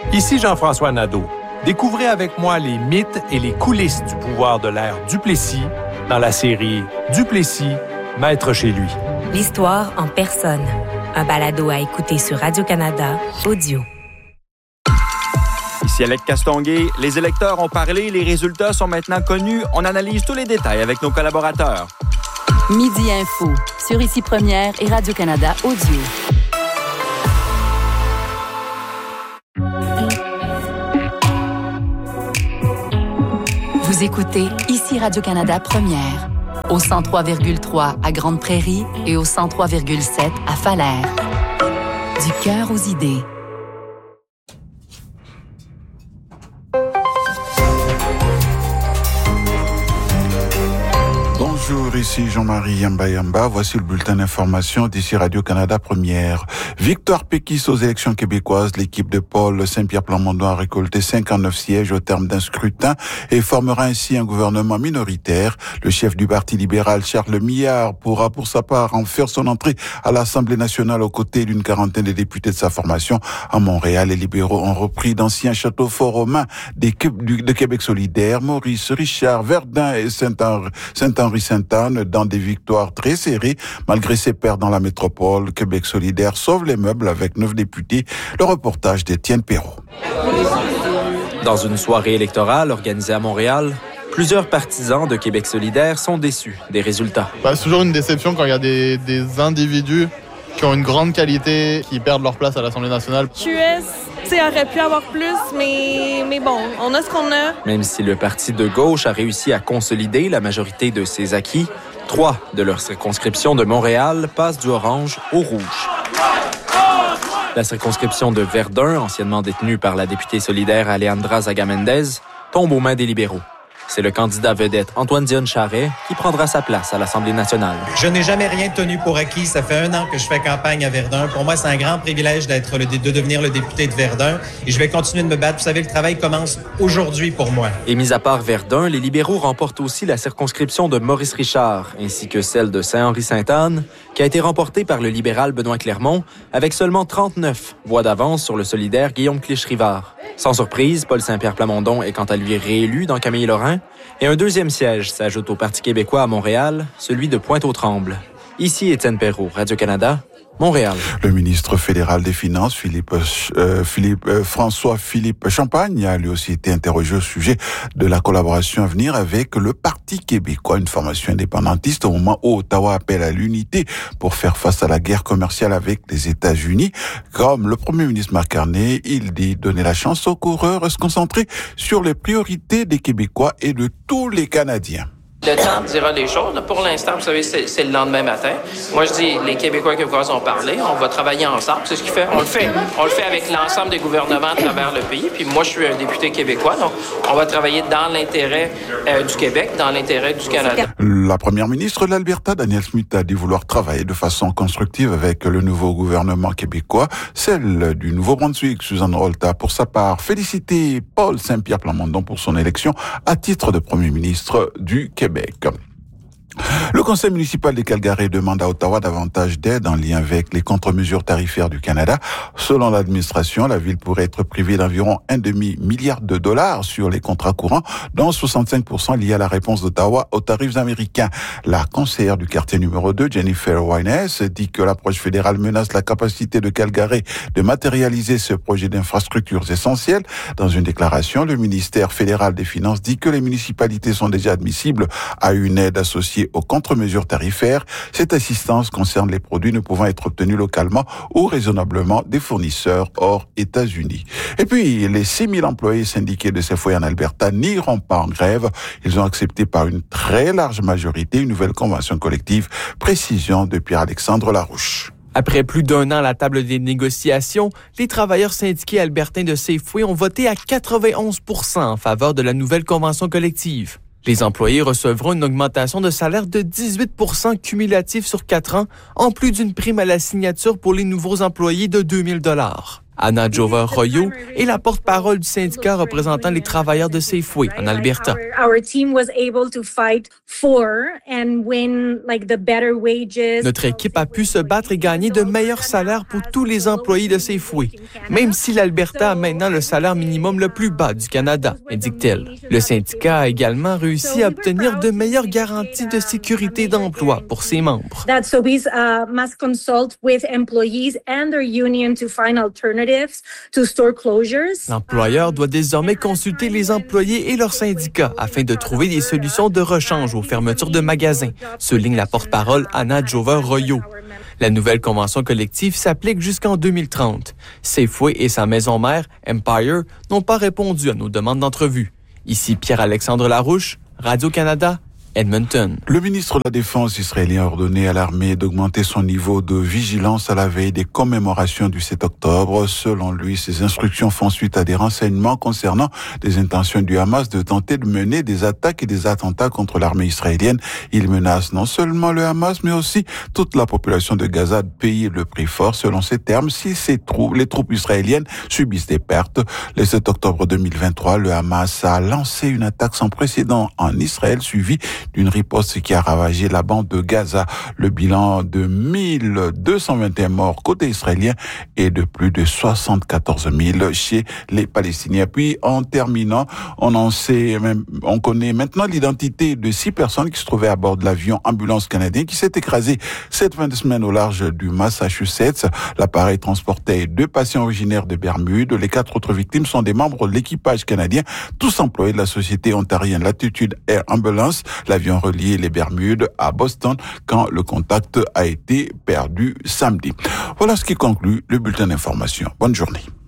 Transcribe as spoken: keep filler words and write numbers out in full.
Ici Jean-François Nadeau. Découvrez avec moi les mythes et les coulisses du pouvoir de l'ère Duplessis dans la série Duplessis, maître chez lui. L'histoire en personne. Un balado à écouter sur Radio-Canada Audio. Ici Alec Castonguay. Les électeurs ont parlé, les résultats sont maintenant connus. On analyse tous les détails avec nos collaborateurs. Midi Info, sur Ici Première et Radio-Canada Audio. Vous écoutez Ici Radio-Canada Première, au cent trois virgule trois à Grande Prairie et au cent trois virgule sept à Falaire. Du cœur aux idées. Bonjour, ici Jean-Marie Yamba Yamba. Voici le bulletin d'information d'ici Radio-Canada Première. Victoire péquiste aux élections québécoises. L'équipe de Paul Saint-Pierre Plamondon a récolté cinquante-neuf sièges au terme d'un scrutin et formera ainsi un gouvernement minoritaire. Le chef du Parti libéral, Charles Millard, pourra pour sa part en faire son entrée à l'Assemblée nationale aux côtés d'une quarantaine de députés de sa formation. À Montréal, les libéraux ont repris d'anciens châteaux forts romains de Québec solidaire, Maurice, Richard, Verdun et Saint-Henri-Sainte-Anne dans des victoires très serrées. Malgré ses pertes dans la métropole, Québec solidaire sauve les meubles avec neuf députés. Le reportage d'Étienne Perrault. Dans une soirée électorale organisée à Montréal, plusieurs partisans de Québec solidaire sont déçus des résultats. Bah, c'est toujours une déception quand il y a des, des individus qui ont une grande qualité, qui perdent leur place à l'Assemblée nationale. Q S, tu sais, aurait pu avoir plus, mais, mais bon, on a ce qu'on a. Même si le parti de gauche a réussi à consolider la majorité de ses acquis, trois de leurs circonscriptions de Montréal passent du orange au rouge. La circonscription de Verdun, anciennement détenue par la députée solidaire Alejandra Zaga-Mendez, tombe aux mains des libéraux. C'est le candidat vedette Antoine Dion-Charest qui prendra sa place à l'Assemblée nationale. Je n'ai jamais rien tenu pour acquis. Ça fait un an que je fais campagne à Verdun. Pour moi, c'est un grand privilège d'être le, de devenir le député de Verdun. Et je vais continuer de me battre. Vous savez, le travail commence aujourd'hui pour moi. Et mis à part Verdun, les libéraux remportent aussi la circonscription de Maurice Richard, ainsi que celle de Saint-Henri-Sainte-Anne, qui a été remportée par le libéral Benoît Clermont, avec seulement trente-neuf voix d'avance sur le solidaire Guillaume Clich-Rivard. Sans surprise, Paul Saint-Pierre Plamondon est quant à lui réélu dans Camille-Lorrain. Et un deuxième siège s'ajoute au Parti québécois à Montréal, celui de Pointe-aux-Trembles. Ici Étienne Perrault, Radio-Canada, Montréal. Le ministre fédéral des Finances, Philippe, euh, Philippe euh, François-Philippe Champagne, a lui aussi été interrogé au sujet de la collaboration à venir avec le Parti québécois, une formation indépendantiste au moment où Ottawa appelle à l'unité pour faire face à la guerre commerciale avec les États-Unis. Comme le premier ministre Marc Carney, il dit donner la chance aux coureurs et se concentrer sur les priorités des Québécois et de tous les Canadiens. Le temps dira les choses. Pour l'instant, vous savez, c'est, c'est le lendemain matin. Moi, je dis, les Québécois et Québécoises ont parlé. On va travailler ensemble. C'est ce qu'il fait. On le fait. On le fait avec l'ensemble des gouvernements à travers le pays. Puis moi, je suis un député québécois. Donc, on va travailler dans l'intérêt euh, du Québec, dans l'intérêt du Canada. La première ministre de l'Alberta, Danielle Smith, a dit vouloir travailler de façon constructive avec le nouveau gouvernement québécois. Celle du Nouveau-Brunswick, Suzanne Holt, a pour sa part félicité Paul Saint-Pierre Plamondon pour son élection à titre de premier ministre du Québec. Le conseil municipal de Calgary demande à Ottawa davantage d'aide en lien avec les contre-mesures tarifaires du Canada. Selon l'administration, la ville pourrait être privée d'environ un demi-milliard de dollars sur les contrats courants, dont soixante-cinq pour cent liés à la réponse d'Ottawa aux tarifs américains. La conseillère du quartier numéro deux, Jennifer Wines, dit que l'approche fédérale menace la capacité de Calgary de matérialiser ce projet d'infrastructures essentielles. Dans une déclaration, le ministère fédéral des Finances dit que les municipalités sont déjà admissibles à une aide associée aux contre-mesures tarifaires. Cette assistance concerne les produits ne pouvant être obtenus localement ou raisonnablement des fournisseurs hors États-Unis. Et puis, les six mille employés syndiqués de Safeway en Alberta n'iront pas en grève. Ils ont accepté par une très large majorité une nouvelle convention collective. Précision de Pierre-Alexandre Larouche. Après plus d'un an à la table des négociations, les travailleurs syndiqués albertains de Safeway ont voté à quatre-vingt-onze pour cent en faveur de la nouvelle convention collective. Les employés recevront une augmentation de salaire de dix-huit pour cent cumulatif sur quatre ans, en plus d'une prime à la signature pour les nouveaux employés de deux mille dollars. Anna Jover-Royo est la porte-parole du syndicat représentant les travailleurs de Safeway en Alberta. Notre équipe a pu se battre et gagner de meilleurs salaires pour tous les employés de Safeway, même si l'Alberta a maintenant le salaire minimum le plus bas du Canada, indique-t-elle. Le syndicat a également réussi à obtenir de meilleures garanties de sécurité d'emploi pour ses membres. L'employeur doit désormais consulter les employés et leurs syndicats afin de trouver des solutions de rechange aux fermetures de magasins, souligne la porte-parole Anna Jover-Royo. La nouvelle convention collective s'applique jusqu'en deux mille trente. Safeway et sa maison mère, Empire, n'ont pas répondu à nos demandes d'entrevue. Ici Pierre-Alexandre Larouche, Radio-Canada, Edmonton. Le ministre de la Défense israélien a ordonné à l'armée d'augmenter son niveau de vigilance à la veille des commémorations du sept octobre. Selon lui, ces instructions font suite à des renseignements concernant des intentions du Hamas de tenter de mener des attaques et des attentats contre l'armée israélienne. Il menace non seulement le Hamas, mais aussi toute la population de Gaza de payer le prix fort, selon ses termes, si ces troupes, les troupes israéliennes subissent des pertes. Le sept octobre deux mille vingt-trois, le Hamas a lancé une attaque sans précédent en Israël, suivie d'une riposte qui a ravagé la bande de Gaza. Le bilan de mille deux cent vingt et un morts côté israélien et de plus de soixante-quatorze mille chez les Palestiniens. Puis, en terminant, on en sait même, on connaît maintenant l'identité de six personnes qui se trouvaient à bord de l'avion ambulance canadien qui s'est écrasé cette fin de semaine au large du Massachusetts. L'appareil transportait deux patients originaires de Bermude. Les quatre autres victimes sont des membres de l'équipage canadien, tous employés de la société ontarienne Latitude Air Ambulance. L'avion reliait les Bermudes à Boston quand le contact a été perdu samedi. Voilà ce qui conclut le bulletin d'information. Bonne journée.